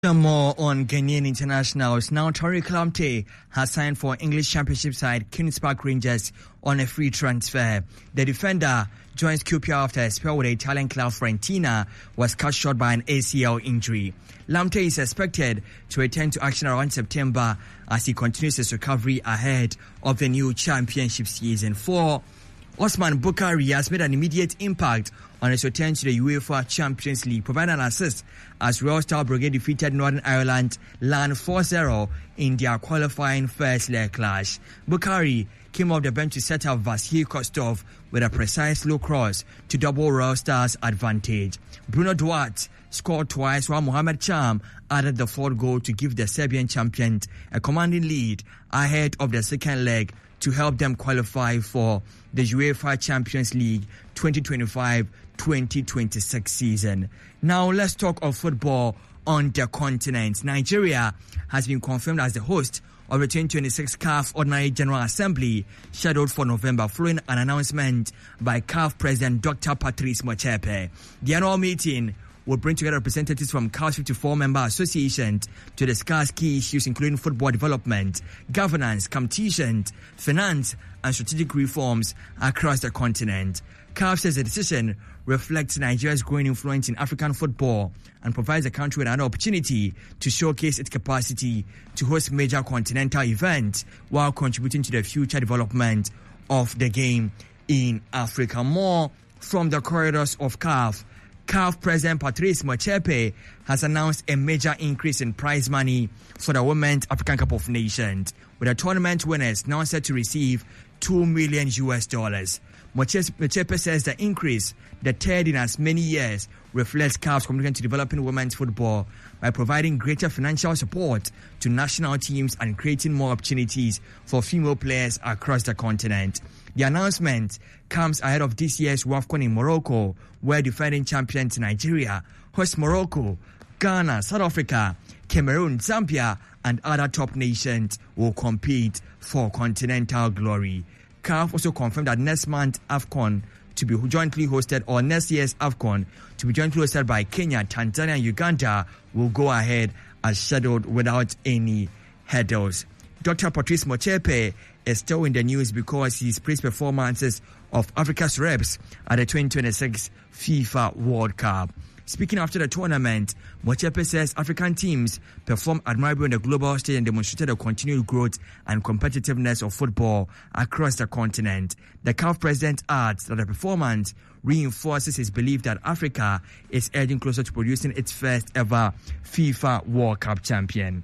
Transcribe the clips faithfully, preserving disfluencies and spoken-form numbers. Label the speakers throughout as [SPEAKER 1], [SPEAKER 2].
[SPEAKER 1] More on Ghanaian internationals. Now, Tariq Lamptey has signed for English Championship side Queen's Park Rangers on a free transfer. The defender joins Q P R after a spell with the Italian club Fiorentina was cut short by an A C L injury. Lamptey is expected to return to action around September as he continues his recovery ahead of the new championship season. For Osman Bukhari has made an immediate impact on his return to the UEFA Champions League, providing an assist as Royal Star Brigade defeated Northern Ireland Lan four zero in their qualifying first leg clash. Bukhari came off the bench to set up Vasily Kostov with a precise low cross to double Royal Star's advantage. Bruno Duarte scored twice while Mohamed Cham added the fourth goal to give the Serbian champions a commanding lead ahead of the second leg to help them qualify for the UEFA Champions League twenty twenty-five twenty twenty-six season. Now let's talk of football on the continent. Nigeria has been confirmed as the host of the twenty twenty-six C A F Ordinary General Assembly scheduled for November following an announcement by C A F President Doctor Patrice Motsepe. The annual meeting will bring together representatives from C A F's fifty-four member associations to discuss key issues including football development, governance, competition, finance, and strategic reforms across the continent. C A F says the decision reflects Nigeria's growing influence in African football and provides the country with an opportunity to showcase its capacity to host major continental events while contributing to the future development of the game in Africa. More from the corridors of C A F. C A F President Patrice Motsepe has announced a major increase in prize money for the Women's African Cup of Nations, with the tournament winners now set to receive two million U S dollars. Motsepe says the increase, the third in as many years, reflects C A F's commitment to developing women's football by providing greater financial support to national teams and creating more opportunities for female players across the continent. The announcement comes ahead of this year's WAFCON in Morocco, where defending champions Nigeria host Morocco, Ghana, South Africa, Cameroon, Zambia, and other top nations will compete for continental glory. C A F also confirmed that next month's AFCON to be jointly hosted, or next year's AFCON to be jointly hosted by Kenya, Tanzania, and Uganda will go ahead as scheduled without any hurdles. Doctor Patrice Motsepe is still in the news because he's praised performances of Africa's reps at the twenty twenty-six FIFA World Cup. Speaking after the tournament, Motsepe says African teams performed admirably on the global stage and demonstrated the continued growth and competitiveness of football across the continent. The C A F president adds that the performance reinforces his belief that Africa is edging closer to producing its first ever FIFA World Cup champion.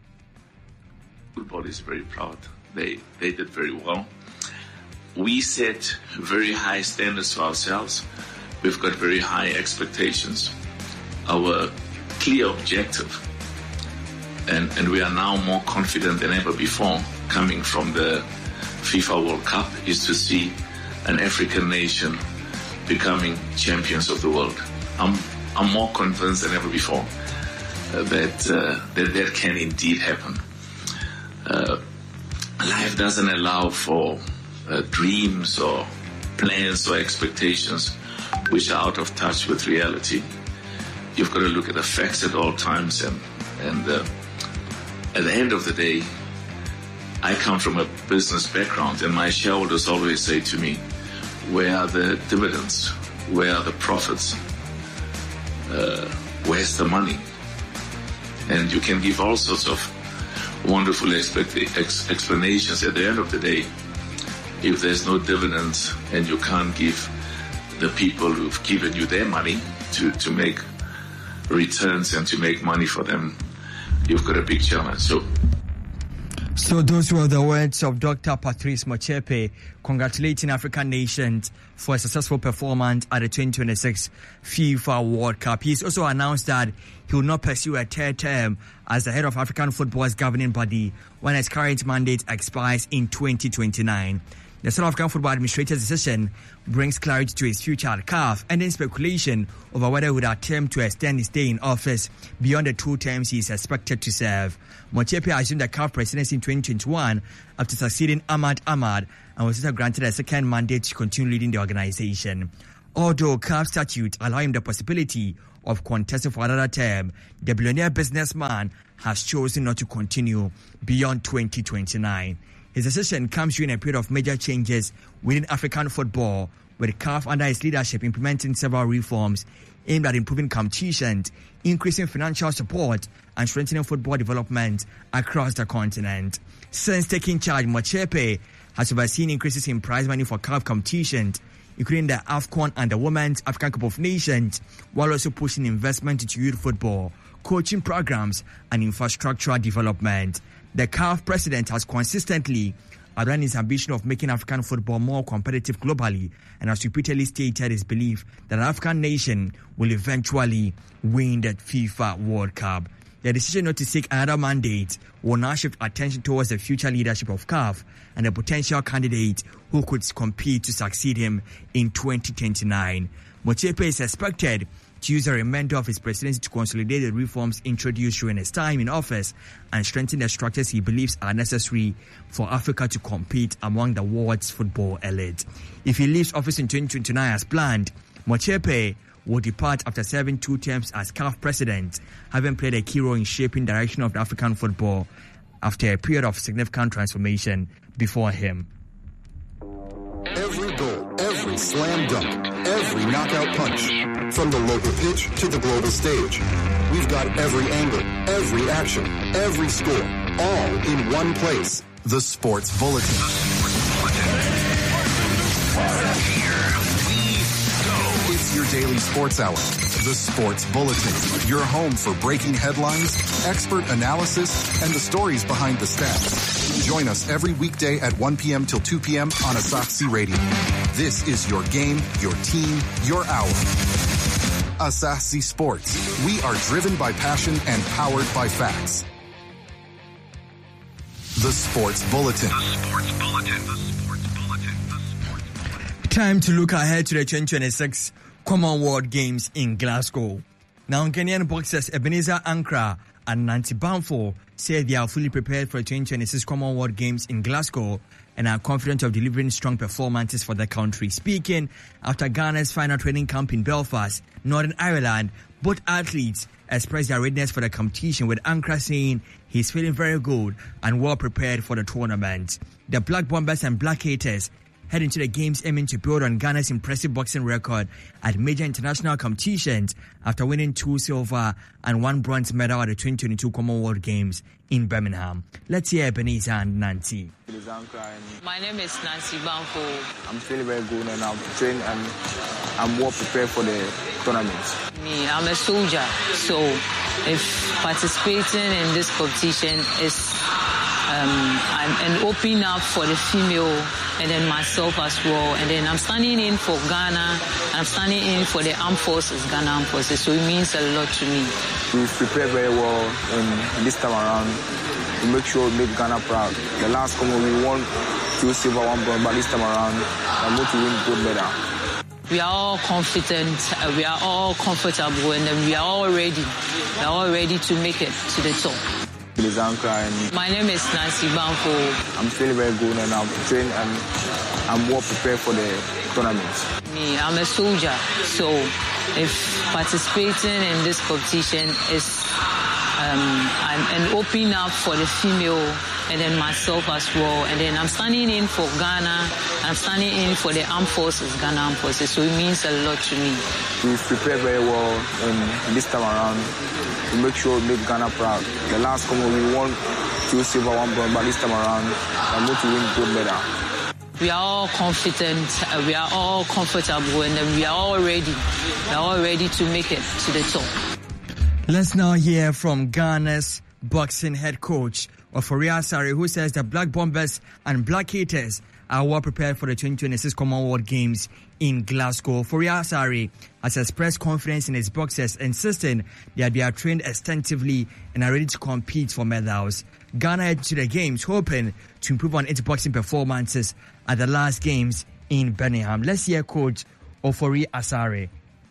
[SPEAKER 2] Football is very proud. They they did very well. We set very high standards for ourselves. We've got very high expectations. Our clear objective, and, and we are now more confident than ever before, coming from the FIFA World Cup, is to see an African nation becoming champions of the world. I'm I'm more convinced than ever before uh, that, uh, that that can indeed happen. Uh, life doesn't allow for uh, dreams or plans or expectations which are out of touch with reality. You've got to look at the facts at all times, and, and uh, at the end of the day, I come from a business background, and my shareholders always say to me, where are the dividends? Where are the profits? Uh, where's the money? And you can give all sorts of wonderful expect- ex- explanations. At the end of the day, if there's no dividends and you can't give the people who've given you their money to, to make returns and to make money for them, you've got a big challenge. So,
[SPEAKER 1] so those were the words of Doctor Patrice Motsepe congratulating African nations for a successful performance at the twenty twenty-six FIFA World Cup. He's also announced that he will not pursue a third term as the head of African football's governing body when his current mandate expires in twenty twenty-nine. The South African Football Administrator's decision brings clarity to his future at C A F, ending speculation over whether he would attempt to extend his stay in office beyond the two terms he is expected to serve. Motsepe assumed the C A F presidency in twenty twenty-one after succeeding Ahmad Ahmad and was later granted a second mandate to continue leading the organization. Although C A F statute allow him the possibility of contesting for another term, the billionaire businessman has chosen not to continue beyond twenty twenty-nine. His decision comes during a period of major changes within African football, with C A F under his leadership implementing several reforms aimed at improving competition, increasing financial support, and strengthening football development across the continent. Since taking charge, Motsepe has overseen increases in prize money for C A F competitions, including the AFCON and the Women's African Cup of Nations, while also pushing investment into youth football, coaching programs, and infrastructural development. The C A F president has consistently outlined his ambition of making African football more competitive globally, and has repeatedly stated his belief that an African nation will eventually win the FIFA World Cup. The decision not to seek another mandate will now shift attention towards the future leadership of C A F and the potential candidate who could compete to succeed him in twenty twenty-nine. Motsepe is expected to use the remainder of his presidency to consolidate the reforms introduced during his time in office and strengthen the structures he believes are necessary for Africa to compete among the world's football elite. If he leaves office in twenty twenty-nine as planned, Motsepe will depart after serving two terms as C A F president, having played a key role in shaping the direction of African football after a period of significant transformation before him.
[SPEAKER 3] Every goal, every slam dunk, every knockout punch, from the local pitch to the global stage. We've got every angle, every action, every score, all in one place. The Sports Bulletin. It's your daily sports hour. The Sports Bulletin, your home for breaking headlines, expert analysis, and the stories behind the stats. Join us every weekday at one p.m. till two p.m. on Asahi Radio. This is your game, your team, your hour. Asahi Sports. We are driven by passion and powered by facts. The Sports Bulletin. The Sports Bulletin. The Sports Bulletin. The Sports Bulletin.
[SPEAKER 1] Time to look ahead to the twenty twenty-six Commonwealth Games in Glasgow. Now, Kenyan boxers Ebenezer Ankra and Nancy Bamford say they are fully prepared for the twenty twenty-six Commonwealth Games in Glasgow and are confident of delivering strong performances for the country. Speaking after Ghana's final training camp in Belfast, Northern Ireland, both athletes expressed their readiness for the competition, with Ankra saying he's feeling very good and well prepared for the tournament. The Black Bombers and Black Haters head into the games aiming to build on Ghana's impressive boxing record at major international competitions after winning two silver and one bronze medal at the twenty twenty-two Commonwealth Games in Birmingham. Let's hear Ebenezer and Nancy.
[SPEAKER 4] My name is Nancy Bamford.
[SPEAKER 5] I'm feeling very good and I'm trained and I'm well prepared for the tournament.
[SPEAKER 4] Me, I'm a soldier, so if participating in this competition is um, I'm, an opening up for the female and then myself as well, and then I'm standing in for Ghana, I'm standing in for the armed forces, Ghana armed forces, so it means a lot to me.
[SPEAKER 5] We've prepared very well in this time around to make sure we make Ghana proud. The last Commonwealth we won two silver, one bronze, but this time around I'm going to win gold medal.
[SPEAKER 4] We are all confident, uh, we are all comfortable, and then we are all ready. We are all ready to make it to the top.
[SPEAKER 5] My
[SPEAKER 4] name is Nancy Bamford.
[SPEAKER 5] I'm feeling very good and I'm trained and I'm well prepared for the tournament.
[SPEAKER 4] Me, I'm a soldier, so if participating in this competition is um, I'm an opening up for the female and then myself as well, and then I'm standing in for Ghana, I'm standing in for the armed forces, Ghana armed forces, so it means a lot to me.
[SPEAKER 5] We've prepared very well in this time around to make sure we make Ghana proud. The last Commonwealth we won two silver, one bronze, but this time around I'm going to win gold medal.
[SPEAKER 4] We are all confident, uh, we are all comfortable, and then we are all ready. We are all ready to make it to the top.
[SPEAKER 1] Let's now hear from Ghana's boxing head coach, Ofori Asare, who says the Black Bombers and Black Haters are well prepared for the twenty twenty-six Commonwealth Games in Glasgow. Ofori Asare has expressed confidence in his boxers, insisting that they are trained extensively and are ready to compete for medals. Ghana head to the games hoping to improve on its boxing performances at the last games in Birmingham. Let's hear coach Ofori Asare.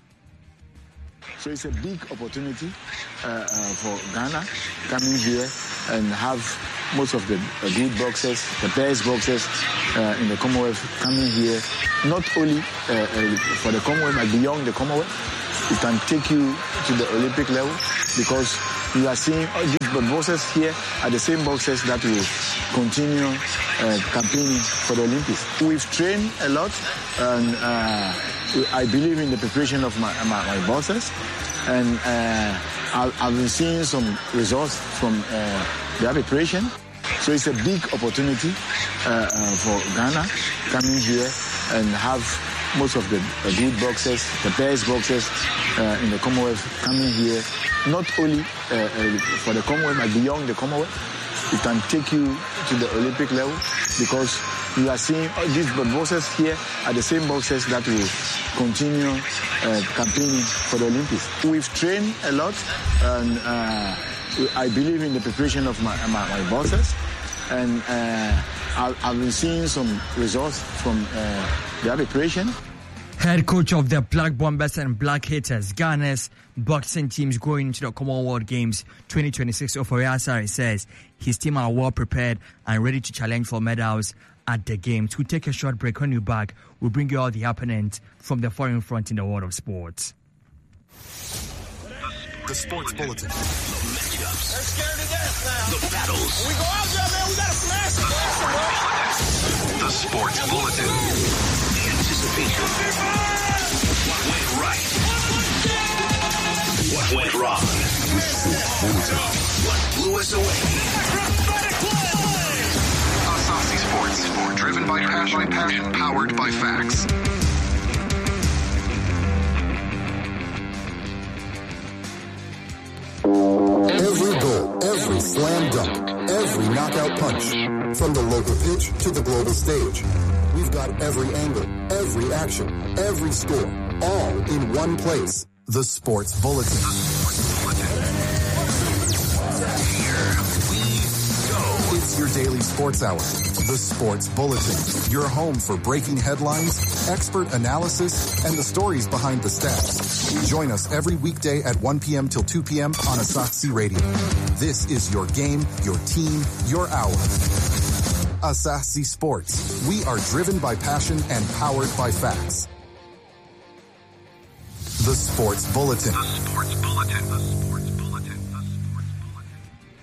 [SPEAKER 6] So it's a big opportunity uh, uh, for Ghana coming here and have most of the uh, good boxers, the best boxers uh, in the Commonwealth coming here, not only uh, uh, for the Commonwealth, but beyond the Commonwealth, it can take you to the Olympic level, because you are seeing all these boxers here are the same boxers that will continue uh, campaigning for the Olympics. We've trained a lot, and uh, I believe in the preparation of my, my, my boxers, and uh, I've, I've been seeing some results from uh, their preparation. So it's a big opportunity uh, uh, for Ghana coming here and have most of the uh, good boxers, the best boxers uh, in the Commonwealth coming here, not only uh, uh, for the Commonwealth, but beyond the Commonwealth. It can take you to the Olympic level, because you are seeing all these boxers here are the same boxers that will continue uh, campaigning for the Olympics. We've trained a lot, and uh, I believe in the preparation of my, my, my boxers, and uh, I've been seeing some results from uh, their preparation.
[SPEAKER 1] Head coach of the Black Bombers and Black Haters, Ghana's boxing teams going into the Commonwealth Games twenty twenty-six, Ofori Asare says his team are well prepared and ready to challenge for medals at the games. We'll take a short break. When we're back, we'll bring you all the happenings from the foreign front in the world of sports.
[SPEAKER 3] The Sports Bulletin.
[SPEAKER 7] They're scared to death now. The battles. When we go out there, man, we gotta smash it. Smash it,
[SPEAKER 3] The Sports Bulletin.
[SPEAKER 7] The anticipation. What went right? What went wrong? What blew us away?
[SPEAKER 3] Asahi Sports. Driven by passion, passion, powered by facts.
[SPEAKER 8] Every goal, every slam dunk, every knockout punch. From the local pitch to the global stage. We've got every angle, every action, every score, all in one place.
[SPEAKER 3] The Sports Bulletin.
[SPEAKER 7] Here we go.
[SPEAKER 3] It's your daily sports hour. The Sports Bulletin. Your home for breaking headlines, expert analysis, and the stories behind the stats. Join us every weekday at one p.m. till two p.m. on Asahi Radio. This is your game, your team, your hour. Asahi Sports. We are driven by passion and powered by facts. The Sports Bulletin.
[SPEAKER 7] The Sports Bulletin. The Sports Bulletin. The Sports Bulletin.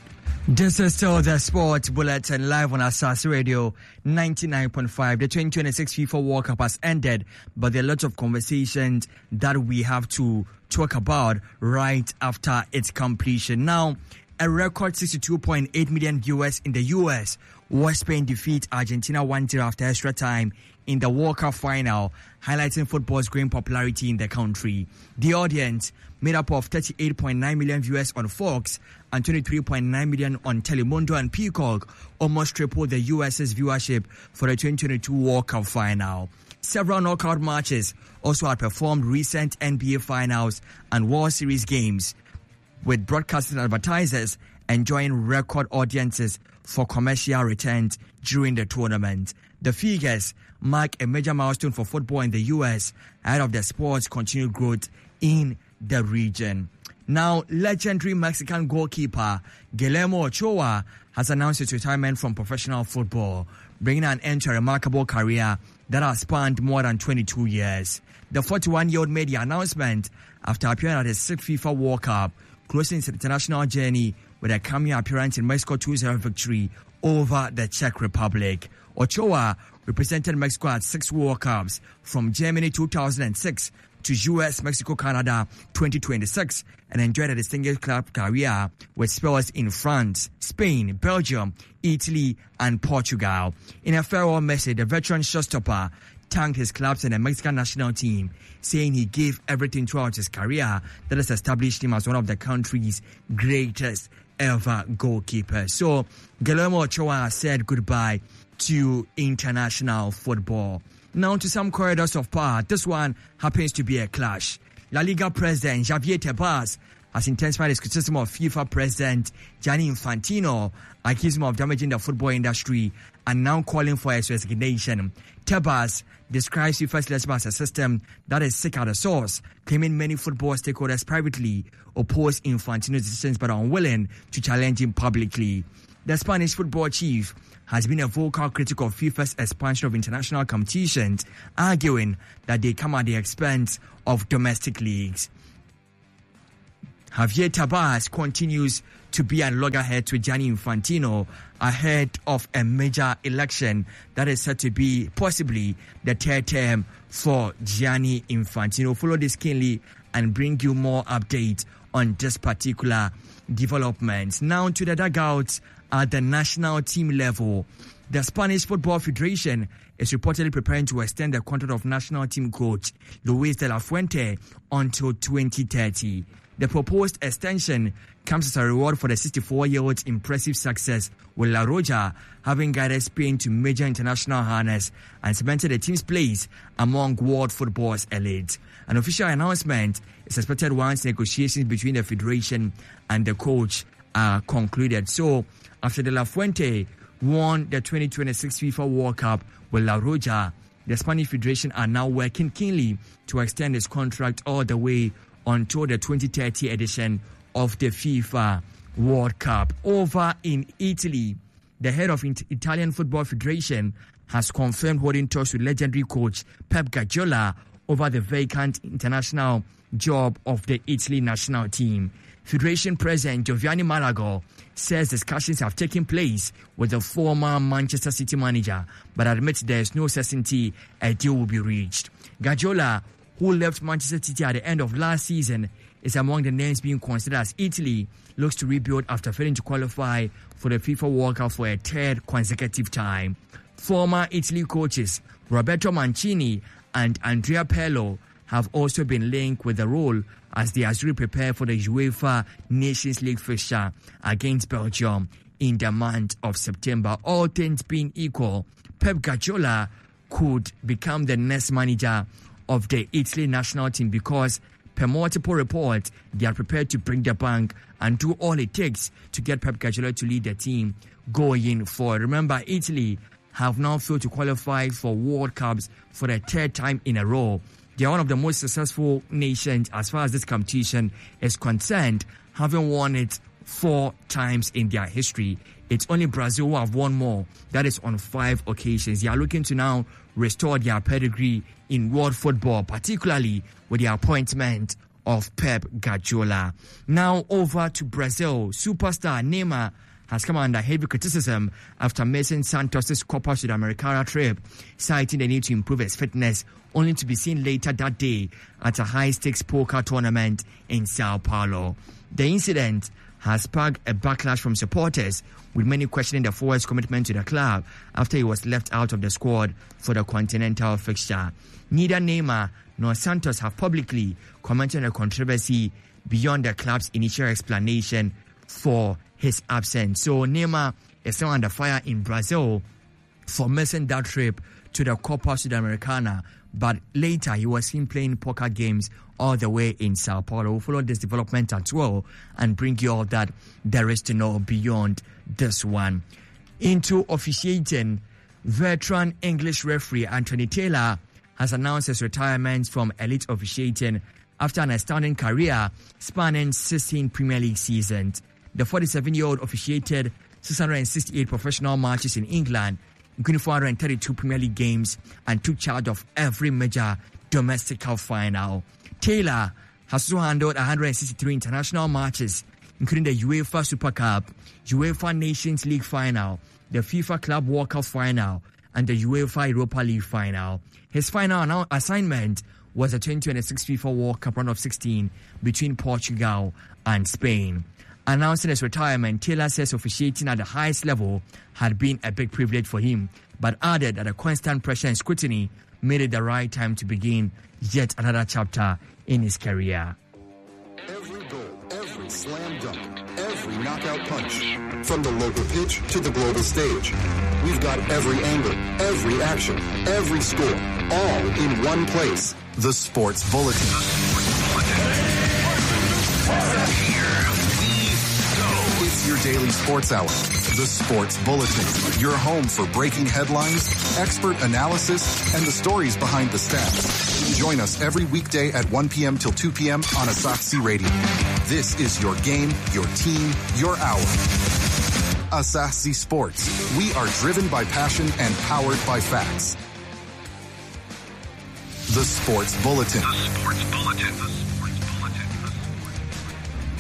[SPEAKER 1] This is still the Sports Bulletin live on Asahi Radio ninety-nine point five. The twenty twenty-six FIFA World Cup has ended, but there are lots of conversations that we have to talk about right after its completion. Now, a record sixty-two point eight million viewers in the U S watched Spain defeat Argentina one zero after extra time in the World Cup final, highlighting football's growing popularity in the country. The audience, made up of thirty-eight point nine million viewers on Fox and twenty-three point nine million on Telemundo and Peacock, almost tripled the U S's viewership for the twenty twenty-two World Cup final. Several knockout matches also outperformed recent N B A finals and World Series games, with broadcasting advertisers enjoying record audiences for commercial returns during the tournament. The figures mark a major milestone for football in the U S ahead of the sport's continued growth in the region. Now, legendary Mexican goalkeeper Guillermo Ochoa has announced his retirement from professional football, bringing an end to a remarkable career that has spanned more than twenty-two years. The forty-one-year-old made the announcement after appearing at his sixth FIFA World Cup, closing his international journey with a cameo appearance in Mexico two zero victory over the Czech Republic. Ochoa represented Mexico at six World Cups, from Germany two thousand six to U S, Mexico, Canada twenty twenty-six, and enjoyed a distinguished club career with spells in France, Spain, Belgium, Italy, and Portugal. In a farewell message, the veteran showstopper thanked his clubs and the Mexican national team, saying he gave everything throughout his career that has established him as one of the country's greatest ever goalkeepers. So, Guillermo Ochoa said goodbye to international football. Now to some corridors of power. This one happens to be a clash. La Liga president Javier Tebas has intensified his criticism of FIFA president Gianni Infantino, accusing him of damaging the football industry and now calling for his resignation. Tebas describes FIFA's system as a system that is sick at the source, claiming many football stakeholders privately oppose Infantino's decisions but are unwilling to challenge him publicly. The Spanish football chief has been a vocal critic of FIFA's expansion of international competitions, arguing that they come at the expense of domestic leagues. Javier Tebas continues to be at loggerheads with Gianni Infantino ahead of a major election that is set to be possibly the third term for Gianni Infantino. Follow this keenly and bring you more updates on this particular development. Now to the dugouts at the national team level. The Spanish Football Federation is reportedly preparing to extend the contract of national team coach Luis de la Fuente until twenty thirty. The proposed extension comes as a reward for the sixty-four-year-old's impressive success with La Roja, having guided Spain to major international harness and cemented the team's place among world football's elite. An official announcement is expected once negotiations between the federation and the coach are concluded. So, after De La Fuente won the twenty twenty-six FIFA World Cup with La Roja, the Spanish Federation are now working keenly to extend his contract all the way until the twenty thirty edition of the FIFA World Cup. Over in Italy, the head of the Italian Football Federation has confirmed holding talks with legendary coach Pep Guardiola over the vacant international job of the Italy national team. Federation President Giovanni Malago says discussions have taken place with the former Manchester City manager, but admits there is no certainty a deal will be reached. Guardiola, who left Manchester City at the end of last season, is among the names being considered as Italy looks to rebuild after failing to qualify for the FIFA World Cup for a third consecutive time. Former Italy coaches Roberto Mancini and Andrea Pirlo have also been linked with the role as the Azzurri prepare for the UEFA Nations League fixture against Belgium in the month of September. All things being equal, Pep Guardiola could become the next manager of the Italy national team because, per multiple reports, they are prepared to bring the bank and do all it takes to get Pep Guardiola to lead the team going forward. Remember, Italy have now failed to qualify for World Cups for the third time in a row. They are one of the most successful nations as far as this competition is concerned, having won it four times in their history. It's only Brazil who have won more. That is on five occasions. They are looking to now restore their pedigree in world football, particularly with the appointment of Pep Guardiola. Now over to Brazil. Superstar Neymar has come under heavy criticism after missing Santos' Copa Sudamericana trip, citing the need to improve his fitness, only to be seen later that day at a high-stakes poker tournament in Sao Paulo. The incident has sparked a backlash from supporters, with many questioning the forward's commitment to the club after he was left out of the squad for the continental fixture. Neither Neymar nor Santos have publicly commented on the controversy beyond the club's initial explanation for his absence. So Neymar is still under fire in Brazil for missing that trip to the Copa Sudamericana, but later he was seen playing poker games all the way in Sao Paulo. We'll follow this development as well and bring you all that there is to know beyond this one. Into officiating, veteran English referee Anthony Taylor has announced his retirement from elite officiating after an astounding career spanning sixteen Premier League seasons. The forty-seven-year-old officiated six hundred sixty-eight professional matches in England, including four hundred thirty-two Premier League games, and took charge of every major domestic cup final. Taylor has also handled one hundred sixty-three international matches, including the UEFA Super Cup, UEFA Nations League final, the FIFA Club World Cup final, and the UEFA Europa League final. His final assignment was the twenty twenty-six FIFA World Cup round of sixteen between Portugal and Spain. Announcing his retirement, Taylor says officiating at the highest level had been a big privilege for him, but added that the constant pressure and scrutiny made it the right time to begin yet another chapter in his career.
[SPEAKER 8] Every goal, every slam dunk, every knockout punch. From the local pitch to the global stage. We've got every angle, every action, every score, all in one place. The Sports Bulletin. It's your daily sports hour. The Sports Bulletin. Your home for breaking headlines, expert analysis, and the stories behind the stats. Join us every weekday at one p.m. till two p.m. on Asahi Radio. This is your game, your team, your hour. Asahi Sports. We are driven by passion and powered by facts. The Sports Bulletin.
[SPEAKER 9] The Sports Bulletin. The Sports Bulletin.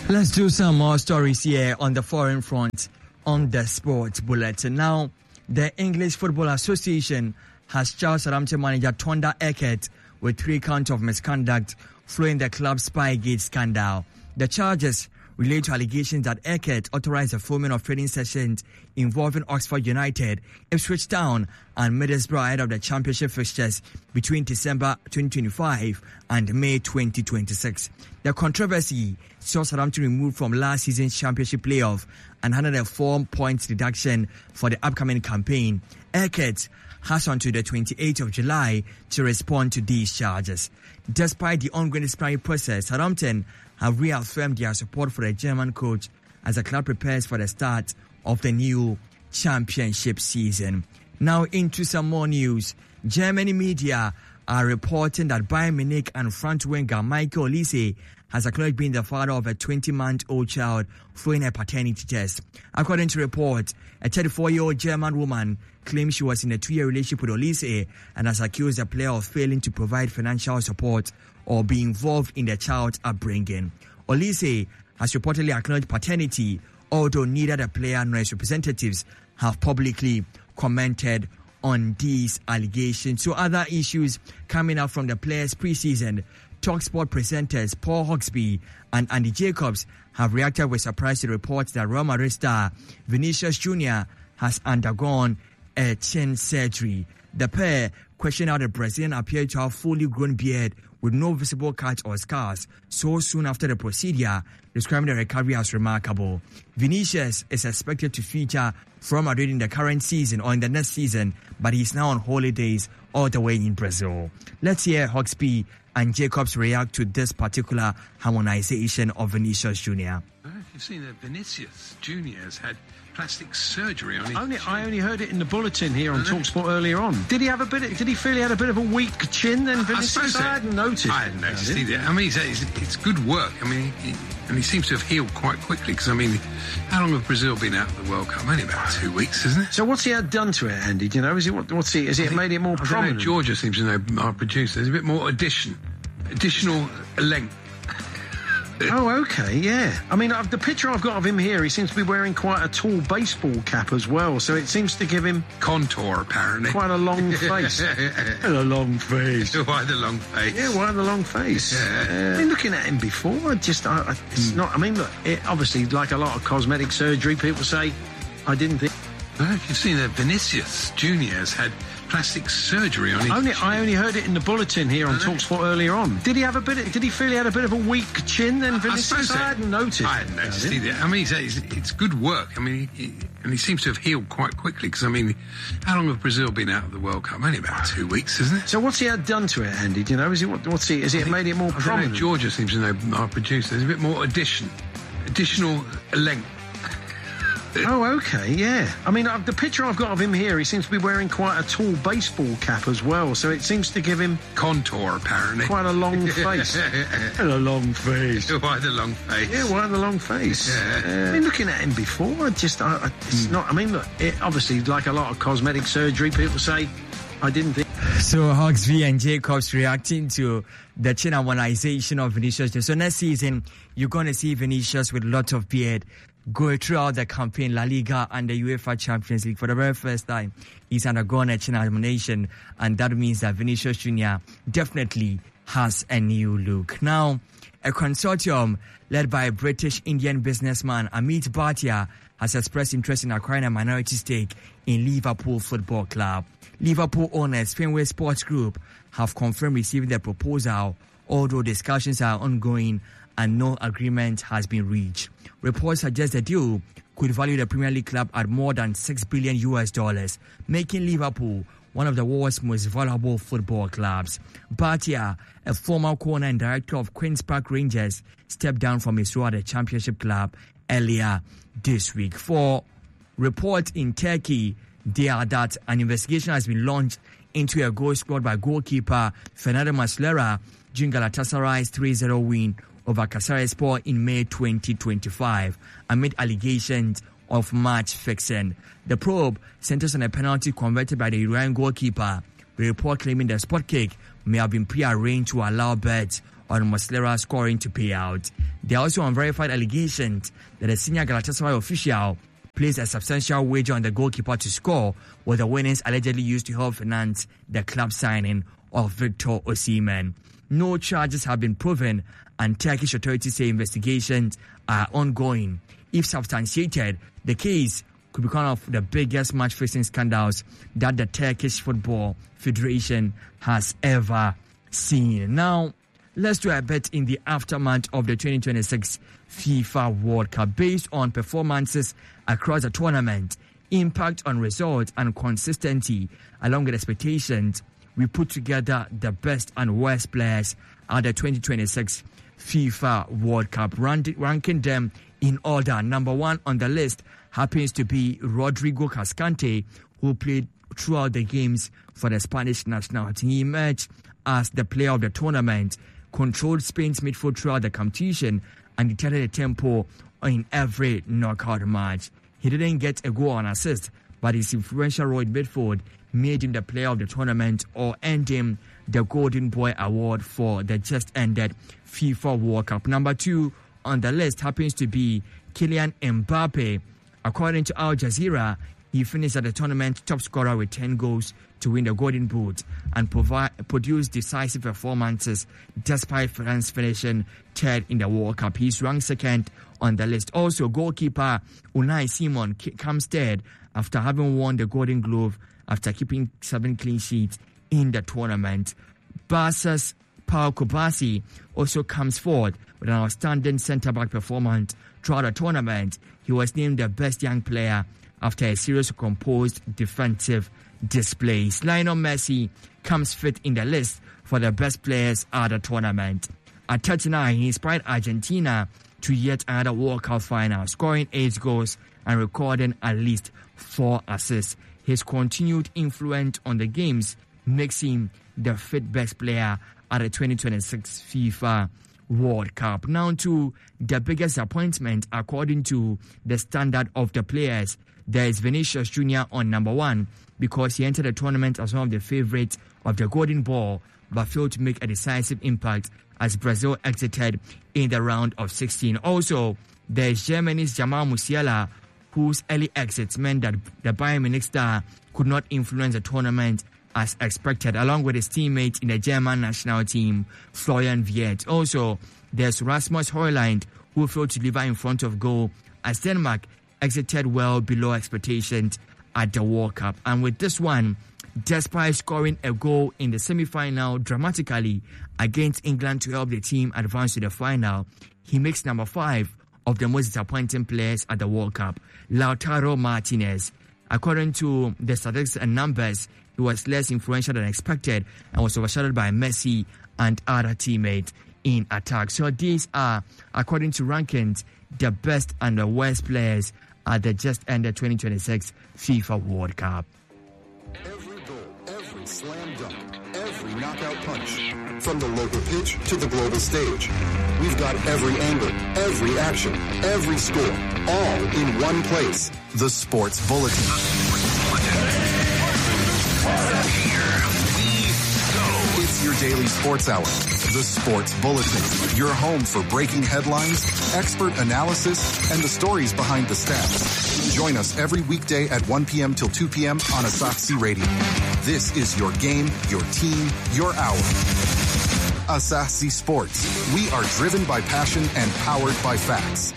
[SPEAKER 1] Let's do some more stories here on the foreign front on the Sports Bulletin. Now, the English Football Association has charged Southampton manager Tonda Eckert with three counts of misconduct following the club's Spygate scandal. The charges relate to allegations that Eckert authorized the filming of training sessions involving Oxford United, Ipswich Town and Middlesbrough ahead of the championship fixtures between December twenty twenty-five and May twenty twenty-six. The controversy saw Southampton removed from last season's championship playoff and handed a four points reduction for the upcoming campaign. Eckert has until the twenty-eighth of July to respond to these charges. Despite the ongoing disciplinary process, Southampton have reaffirmed their support for the German coach as the club prepares for the start of the new championship season. Now into some more news. Germany media are reporting that Bayern Munich and front winger Michael Olise has acknowledged being the father of a twenty-month-old child following a paternity test. According to reports, a thirty-four-year-old German woman claims she was in a two-year relationship with Olise and has accused the player of failing to provide financial support or be involved in the child's upbringing. Olise has reportedly acknowledged paternity, although neither the player nor his representatives have publicly commented on these allegations. So other issues coming up from the players' preseason. TalkSport presenters Paul Hawksby and Andy Jacobs have reacted with surprise to reports that Real Madrid star Vinicius Junior has undergone a chin surgery. The pair questioned how the Brazilian appeared to have fully grown beard with no visible cuts or scars so soon after the procedure, describing the recovery as remarkable. Vinicius is expected to feature for Madrid in the current season or in the next season, but he's now on holidays all the way in Brazil. Let's hear Hawksby and Jacobs react to this particular harmonization of Vinicius Junior
[SPEAKER 9] I don't know if you've seen that Vinicius Junior has had plastic surgery on his
[SPEAKER 10] only,
[SPEAKER 9] chin.
[SPEAKER 10] I only heard it in the bulletin here on TalkSport earlier on. Did he have a bit? Of, did he feel he had a bit of a weak chin then, Vinicius?
[SPEAKER 9] I, suppose
[SPEAKER 10] I hadn't noticed.
[SPEAKER 9] I hadn't noticed either. I mean, he's, it's, it's good work. I mean, he, and he seems to have healed quite quickly. Because I mean, how long have Brazil been out of the World Cup? Only about two weeks, isn't it?
[SPEAKER 10] So what's he had done to it, Andy? Do you know? Is he what, what's he? Has it made it more
[SPEAKER 9] I
[SPEAKER 10] prominent?
[SPEAKER 9] Know, Georgia seems to know, our producer. There's a bit more addition, additional length.
[SPEAKER 10] Oh, okay, yeah. I mean, I've, the picture I've got of him here, he seems to be wearing quite a tall baseball cap as well, so it seems to give him...
[SPEAKER 9] Contour, apparently.
[SPEAKER 10] Quite a long face. And a long face.
[SPEAKER 9] Why the long face?
[SPEAKER 10] Yeah, why the long face?
[SPEAKER 9] Yeah.
[SPEAKER 10] Uh, I mean, looking at him before, I just... I, I, it's mm. not... I mean, look, it, obviously, like a lot of cosmetic surgery, people say, I didn't think...
[SPEAKER 9] I don't know if you've seen that Vinicius Junior has had plastic surgery on his
[SPEAKER 10] only,
[SPEAKER 9] chin.
[SPEAKER 10] I only heard it in the bulletin here on TalkSport earlier on. Did he have a bit? Of, did he feel he had a bit of a weak chin then, Vinicius?
[SPEAKER 9] I, suppose
[SPEAKER 10] I hadn't noticed.
[SPEAKER 9] I hadn't noticed either. I mean, it's, it's good work. I mean, he, and he seems to have healed quite quickly. Because I mean, how long have Brazil been out of the World Cup? Only about two weeks, isn't it?
[SPEAKER 10] So what's he had done to it, Andy? Do you know? Is he what, what's he? Has it made it more
[SPEAKER 9] I
[SPEAKER 10] prominent?
[SPEAKER 9] Know, Georgia seems to know, our producer. There's a bit more addition, additional length.
[SPEAKER 10] Oh, okay, yeah. I mean, I've, the picture I've got of him here, he seems to be wearing quite a tall baseball cap as well, so it seems to give him...
[SPEAKER 9] Contour, apparently.
[SPEAKER 10] Quite a long face. And a long face.
[SPEAKER 9] Why the long face?
[SPEAKER 10] Yeah, why the long face?
[SPEAKER 9] Yeah.
[SPEAKER 10] Uh, I mean, looking at him before, I just... I, I, it's mm. not... I mean, look, it, obviously, like a lot of cosmetic surgery, people say, I didn't think...
[SPEAKER 1] So, Hawksby and Jacobs reacting to the chin harmonization of Vinicius. So, next season, you're going to see Vinicius with lots of beard go throughout the campaign, La Liga and the UEFA Champions League. For the very first time, he's undergone a chin harmonization, and that means that Vinicius Junior definitely has a new look. Now, a consortium led by British-Indian businessman Amit Bhatia has expressed interest in acquiring a minority stake in Liverpool Football Club. Liverpool owners Fenway Sports Group have confirmed receiving the proposal, although discussions are ongoing and no agreement has been reached. Reports suggest the deal could value the Premier League club at more than six billion U S dollars, making Liverpool one of the world's most valuable football clubs. Bhatia, a former co-owner and director of Queen's Park Rangers, stepped down from his role at the Championship club earlier this week. For reports in Turkey, they are that an investigation has been launched into a goal scored by goalkeeper Fernando Muslera during Galatasaray's three zero win over Kayserispor in May twenty twenty-five amid allegations of match fixing. The probe centers on a penalty converted by the Uruguayan goalkeeper, the report claiming the spot kick may have been pre-arranged to allow bets on Muslera scoring to pay out. There are also unverified allegations that a senior Galatasaray official placed a substantial wager on the goalkeeper to score, with the winnings allegedly used to help finance the club signing of Victor Osimhen. No charges have been proven, and Turkish authorities say investigations are ongoing. If substantiated, the case could be one of the biggest match-fixing scandals that the Turkish Football Federation has ever seen. Now, let's do a bet in the aftermath of the twenty twenty-six FIFA World Cup based on performances across the tournament, impact on results, and consistency along with expectations. We put together the best and worst players at the twenty twenty-six FIFA World Cup, ranking them in order. Number one on the list happens to be Rodrigo Cascante, who played throughout the games for the Spanish national team. He emerged as the player of the tournament, controlled Spain's midfield throughout the competition, and dictated the tempo in every knockout match. He didn't get a goal or an assist, but his influential role in midfield made him the player of the tournament or earned him the Golden Boy Award for the just ended FIFA World Cup. Number two on the list happens to be Kylian Mbappe. According to Al Jazeera, he finished at the tournament top scorer with ten goals to win the Golden Boot and provide, produce decisive performances despite France finishing third in the World Cup. He's ranked second on the list. Also, goalkeeper Unai Simon comes third after having won the Golden Glove after keeping seven clean sheets in the tournament. Barca's Pau Kubasi also comes forward with an outstanding centre-back performance throughout the tournament. He was named the best young player after a series of composed defensive displays. Lionel Messi comes fifth in the list for the best players at the tournament. At thirty-nine, he inspired Argentina to yet another World Cup final, scoring eight goals and recording at least four assists. His continued influence on the games makes him the fifth best player at the twenty twenty-six FIFA World Cup. Now to the biggest appointment according to the standard of the players. There is Vinicius Junior on number one because he entered the tournament as one of the favorites of the Golden Ball but failed to make a decisive impact as Brazil exited in the round of sixteen. Also, there is Germany's Jamal Musiala, whose early exits meant that the Bayern Munich star could not influence the tournament as expected, along with his teammate in the German national team, Florian Wirtz. Also, there's Rasmus Højlund, who failed to deliver in front of goal as Denmark exited well below expectations at the World Cup. And with this one, despite scoring a goal in the semi-final dramatically against England to help the team advance to the final, he makes number five of the most disappointing players at the World Cup, Lautaro Martinez. According to the statistics and numbers, he was less influential than expected and was overshadowed by Messi and other teammates in attack. So these are, according to rankings, the best and the worst players at the just ended twenty twenty-six FIFA World Cup.
[SPEAKER 8] Every goal, every slam dunk, every knockout punch. From the local pitch to the global stage. We've got every angle, every action, every score, all in one place. The Sports Bulletin. The Sports Bulletin. Here we go. It's your daily sports hour. The Sports Bulletin. Your home for breaking headlines, expert analysis, and the stories behind the stats. Join us every weekday at one p.m. till two p.m. on Asahi Radio. This is your game, your team, your hour. Asahi Sports. We are driven by passion and powered by facts.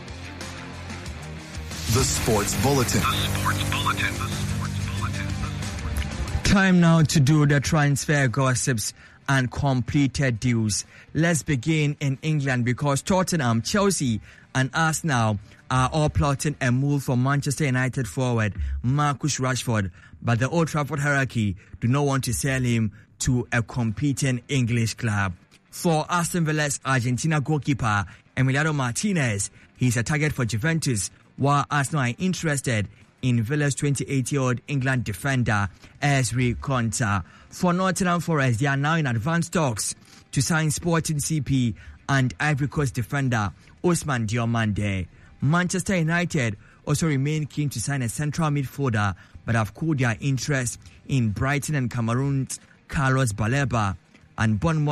[SPEAKER 8] The Sports Bulletin. The Sports Bulletin. The Sports Bulletin.
[SPEAKER 1] Time now to do the transfer gossips and completed deals. Let's begin in England because Tottenham, Chelsea and Arsenal are all plotting a move for Manchester United forward Marcus Rashford, but the Old Trafford hierarchy do not want to sell him to a competing English club. For Aston Villa's Argentina goalkeeper Emiliano Martinez, he's a target for Juventus, while Arsenal are interested in Villa's twenty-eight-year-old England defender Ezri Konsa. For Nottingham Forest, they are now in advanced talks to sign Sporting C P and Ivory Coast defender Ousmane Diomande. Manchester United also remain keen to sign a central midfielder, but have cooled their interest in Brighton and Cameroon's Carlos Baleba, and Bournemouth's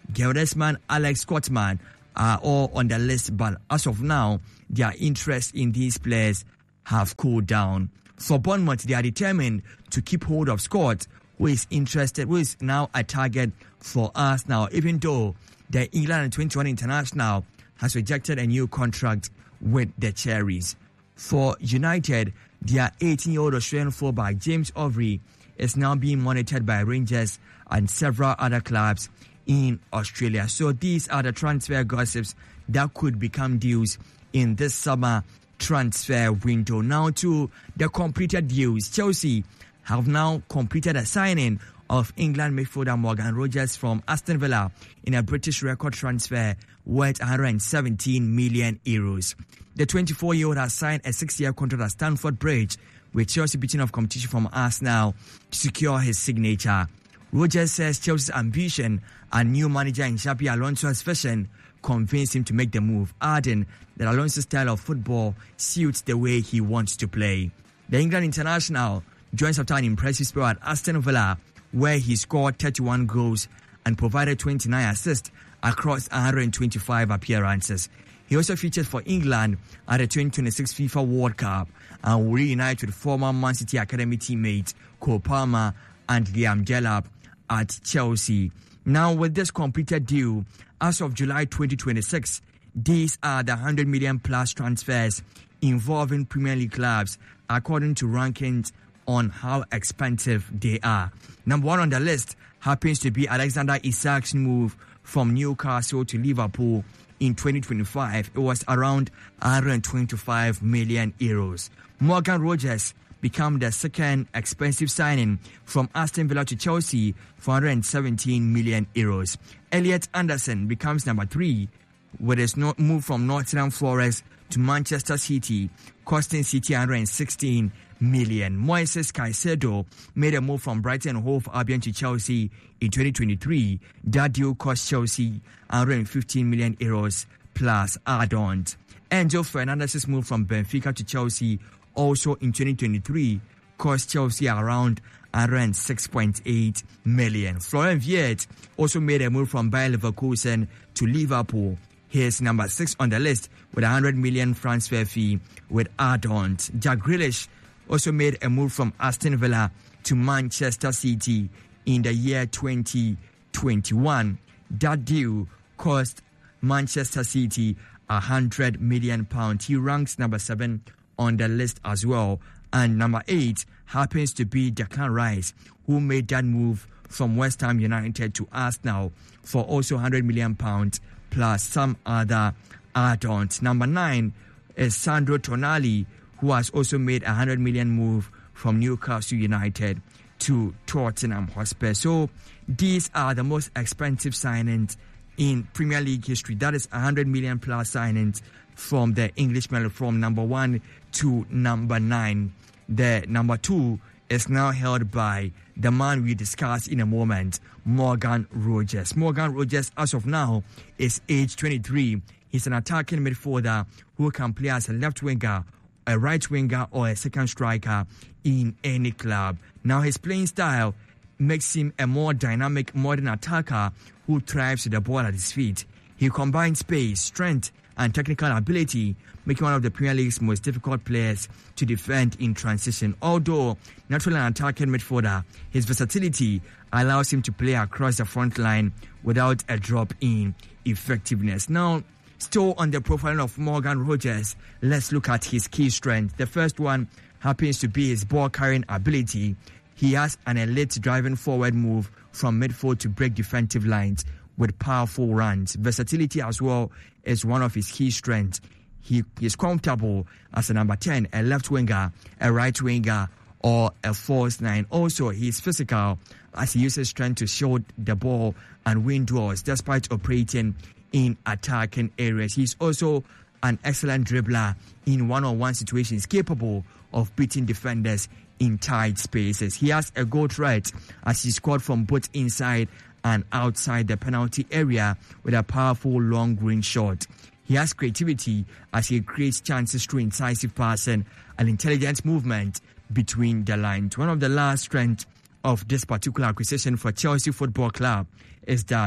[SPEAKER 1] Gerritsman, Alex Scottman are all on the list, but as of now, their interest in these players have cooled down. For Bournemouth, they are determined to keep hold of Scott, who is interested, who is now a target for Arsenal, even though the England twenty-one international has rejected a new contract with the Cherries. For United, their eighteen-year-old Australian fullback James Overy is now being monitored by Rangers and several other clubs in Australia. So these are the transfer gossips that could become deals in this summer transfer window. Now to the completed deals. Chelsea have now completed a signing of England midfielder Morgan Rogers from Aston Villa in a British record transfer worth one hundred seventeen million euros. The twenty-four-year-old has signed a six-year contract at Stamford Bridge, with Chelsea beating off competition from Arsenal to secure his signature. Rogers says Chelsea's ambition and new manager Xabi Alonso's vision convinced him to make the move, adding that Alonso's style of football suits the way he wants to play. The England international joins after an impressive spell at Aston Villa, where he scored thirty-one goals and provided twenty-nine assists across one hundred twenty-five appearances. He also featured for England at the twenty twenty-six FIFA World Cup and will reunite with former Man City Academy teammates Cole Palmer and Liam Delap at Chelsea. Now, with this completed deal, as of July twenty twenty-six, these are the one hundred million plus transfers involving Premier League clubs, according to rankings on how expensive they are. Number one on the list happens to be Alexander Isak's move from Newcastle to Liverpool in twenty twenty-five. It was around one hundred twenty-five million euros. Morgan Rogers became the second expensive signing from Aston Villa to Chelsea for one hundred seventeen million euros. Elliot Anderson becomes number three with his move from Nottingham Forest to Manchester City, costing City one hundred sixteen million. Moises Caicedo made a move from Brighton and Hove Albion to Chelsea in twenty twenty-three. That deal cost Chelsea one hundred fifteen million euros plus add-ons. Enzo Fernandez's move from Benfica to Chelsea, also in twenty twenty-three, cost Chelsea around one hundred six point eight million. Florian Wirtz also made a move from Bayer Leverkusen to Liverpool. He is number six on the list with a one hundred million transfer fee with add-ons. Jack Grealish also made a move from Aston Villa to Manchester City in the year twenty twenty-one. That deal cost Manchester City one hundred million pounds. He ranks number seven on the list as well. And number eight happens to be Declan Rice, who made that move from West Ham United to Arsenal for also one hundred million pounds plus some other add-ons. Number nine is Sandro Tonali, who has also made a one hundred million move from Newcastle United to Tottenham Hotspur. So these are the most expensive signings in Premier League history. That is one hundred million plus signings from the Englishmen, from number one to number nine. The number two is now held by the man we discuss in a moment, Morgan Rogers. Morgan Rogers, as of now, is age twenty-three. He's an attacking midfielder who can play as a left winger, a right winger, or a second striker in any club. Now, his playing style makes him a more dynamic modern attacker who thrives with the ball at his feet. He combines pace, strength, and technical ability, making one of the Premier League's most difficult players to defend in transition. Although naturally an attacking midfielder, his versatility allows him to play across the front line without a drop in effectiveness. Now, still on the profile of Morgan Rogers, let's look at his key strengths. The first one happens to be his ball-carrying ability. He has an elite driving forward move from midfield to break defensive lines with powerful runs. Versatility as well is one of his key strengths. He is comfortable as a number ten, a left winger, a right winger, or a false nine. Also, he is physical as he uses strength to shield the ball and win duels despite operating in attacking areas. He's also an excellent dribbler in one-on-one situations, capable of beating defenders in tight spaces. He has a goal threat as he scored from both inside and outside the penalty area with a powerful long range shot. He has creativity as he creates chances through incisive passing and intelligent movement between the lines. One of the last strengths of this particular acquisition for Chelsea Football Club is that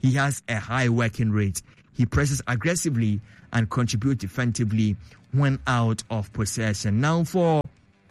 [SPEAKER 1] he has a high working rate. He presses aggressively and contributes defensively when out of possession. Now, for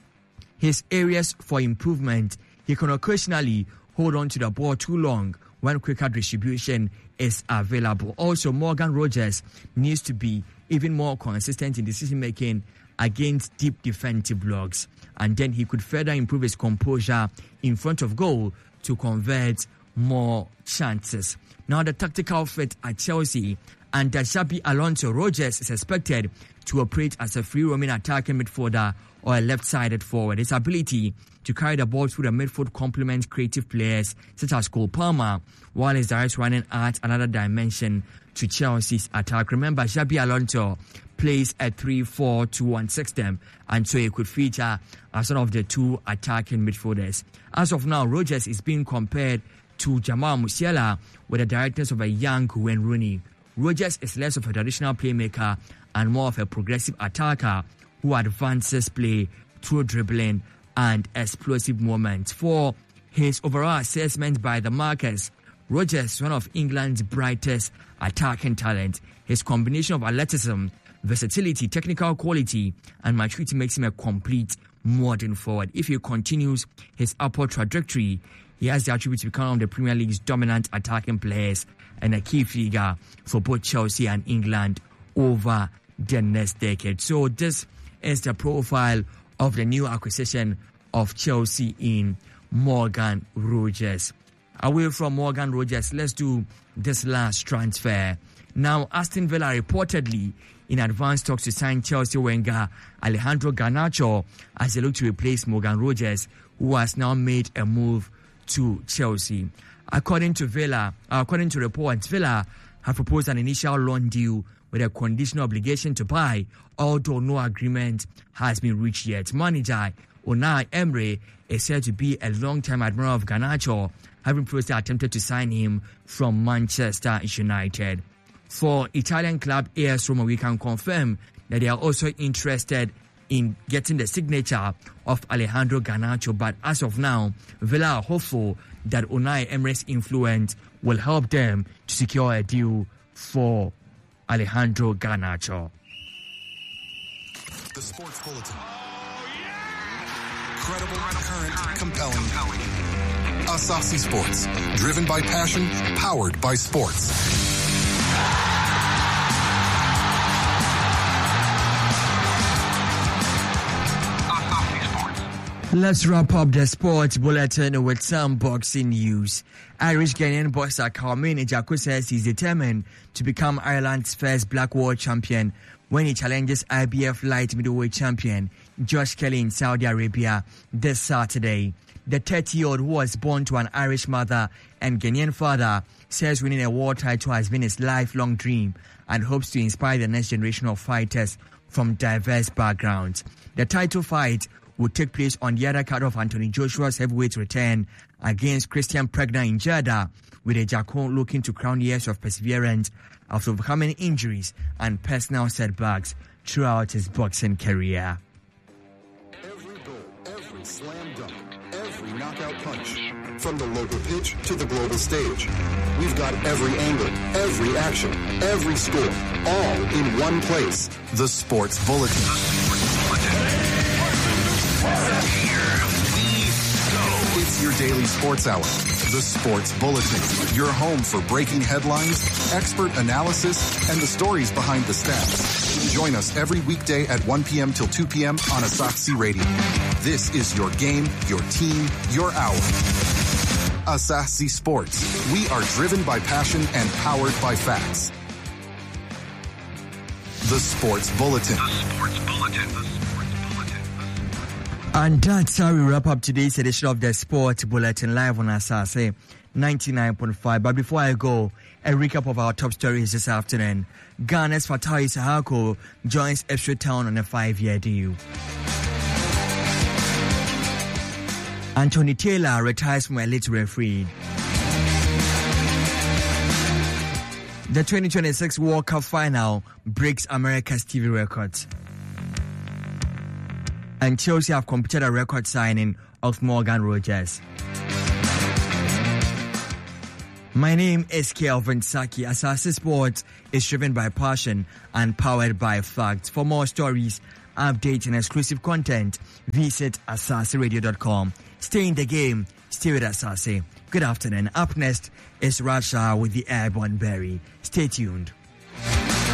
[SPEAKER 1] his areas for improvement, he can occasionally hold on to the ball too long when quicker distribution is available. Also, Morgan Rogers needs to be even more consistent in decision-making against deep defensive blocks. And then he could further improve his composure in front of goal to convert more chances. Now, the tactical fit at Chelsea and Xabi Alonso. Rogers is expected to operate as a free-roaming attacking midfielder or a left-sided forward. His ability to carry the ball through the midfield complements creative players such as Cole Palmer, while his direct running adds another dimension to Chelsea's attack. Remember, Xabi Alonso plays a three four two one system, and so he could feature as one of the two attacking midfielders. As of now, Rogers is being compared to Jamal Musiala with the directness of a young Wayne Rooney. Rogers is less of a traditional playmaker and more of a progressive attacker who advances play through dribbling and explosive moments. For his overall assessment by the markers, Rogers is one of England's brightest attacking talent. His combination of athleticism, versatility, technical quality, and maturity makes him a complete modern forward. If he continues his upward trajectory, he has the attribute to become one of the Premier League's dominant attacking players and a key figure for both Chelsea and England over the next decade. So this is the profile of the new acquisition of Chelsea in Morgan Rogers. Away from Morgan Rogers, let's do this last transfer. Now, Aston Villa reportedly in advance talks to sign Chelsea winger Alejandro Garnacho as they look to replace Morgan Rogers, who has now made a move to Chelsea. According to Villa, uh, according to reports, Villa have proposed an initial loan deal with a conditional obligation to buy, although no agreement has been reached yet. Manager Unai Emery is said to be a long-time admirer of Garnacho, having previously attempted to sign him from Manchester United. For Italian club A S Roma, we can confirm that they are also interested in getting the signature of Alejandro Garnacho, but as of now, Villa are hopeful that Unai Emery's influence will help them to secure a deal for Alejandro Garnacho.
[SPEAKER 3] The Sports Bulletin. Credible, current, compelling. Asasi Sports. Driven by passion, powered by sports.
[SPEAKER 1] Let's wrap up the sports bulletin with some boxing news. Irish Ghanaian boxer Carmine Ejaku says he's determined to become Ireland's first black world champion when he challenges I B F light middleweight champion Josh Kelly in Saudi Arabia this Saturday. The thirty-year-old, who was born to an Irish mother and Ghanaian father, says winning a world title has been his lifelong dream and hopes to inspire the next generation of fighters from diverse backgrounds. The title fight will take place on the other card of Anthony Joshua's heavyweight return against Christian Pregna in Jeddah, with Ejaku looking to crown years of perseverance after overcoming injuries and personal setbacks throughout his boxing career.
[SPEAKER 8] Every goal, every slam dunk, every knockout punch, from the local pitch to the global stage. We've got every angle, every action, every score, all in one place.
[SPEAKER 3] The Sports Bulletin. It's your daily sports hour. The Sports Bulletin. Your home for breaking headlines, expert analysis, and the stories behind the stats. Join us every weekday at one p.m. till two p.m. on Asahi Radio. This is your game, your team, your hour. Asahi Sports. We are driven by passion and powered by facts. The Sports Bulletin. The Sports Bulletin.
[SPEAKER 1] And that's how we wrap up today's edition of the Sports Bulletin live on Asase ninety-nine point five. But before I go, a recap of our top stories this afternoon. Ghana's Fatai Sahako joins Ipswich Town on a five-year deal. Anthony Taylor retires from elite referee. The twenty twenty-six World Cup final breaks America's T V records. And Chelsea have completed a record signing of Morgan Rogers. My name is Kelvin Saki. Asase Sports is driven by passion and powered by facts. For more stories, updates, and exclusive content, visit asase radio dot com. Stay in the game. Stay with Asase. Good afternoon. Up next is Russia with the Airborne Berry. Stay tuned.